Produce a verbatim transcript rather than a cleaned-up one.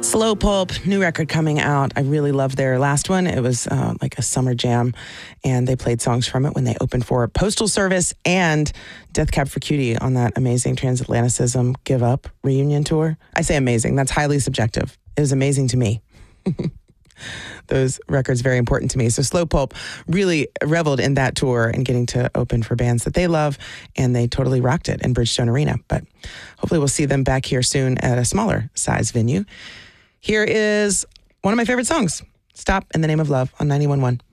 Slow Pulp, new record coming out. I really loved their last one. It was uh, like a summer jam, and they played songs from it when they opened for Postal Service and Death Cab for Cutie on that amazing Transatlanticism Give Up reunion tour. I say amazing. That's highly subjective. It was amazing to me. Those records very important to me. So Slow Pulp really reveled in that tour and getting to open for bands that they love, and they totally rocked it in Bridgestone Arena. But hopefully we'll see them back here soon at a smaller size venue. Here is one of my favorite songs, Stop in the Name of Love on ninety-one point one.